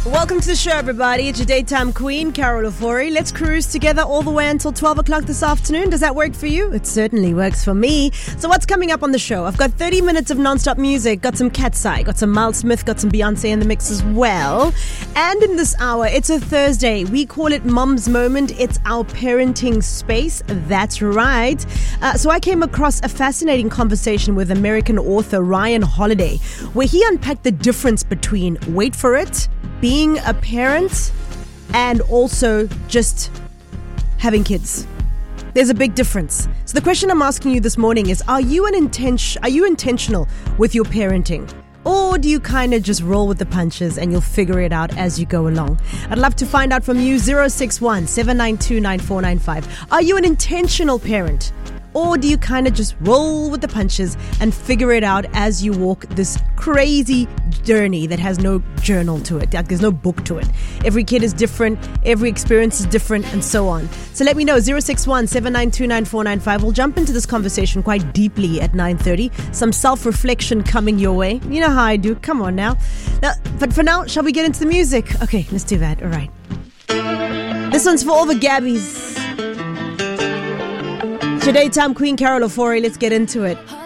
Welcome to the show, everybody. It's your daytime queen, Carol Ofori. Let's cruise together all the way until 12 o'clock this afternoon. Does that work for you? It certainly works for me. So what's coming up on the show? I've got 30 minutes of non-stop music, got some Cat's Eye, got some Miles Smith, got some Beyonce in the mix as well. And in this hour, it's a Thursday. We call it Mom's Moment. It's our parenting space. That's right. So I came across a fascinating conversation with American author Ryan Holiday, where he unpacked the difference between, wait for it, being a parent and also just having kids. There's a big difference. So the question I'm asking you this morning is, are you intentional with your parenting? Or do you kind of just roll with the punches and you'll figure it out as you go along? I'd love to find out from you. 061 792 9495. Are you an intentional parent? Or do you kind of just roll with the punches and figure it out as you walk this crazy journey that has no journal to it? Like, there's no book to it. Every kid is different. Every experience is different, and so on. So let me know. 061 792 9495. We'll jump into this conversation quite deeply at 9:30. Some self-reflection coming your way. You know how I do. Come on now. But for now, shall we get into the music? Okay, let's do that. All right. This one's for all the Gabbies. It's your daytime queen, Carol Ofori. Let's get into it.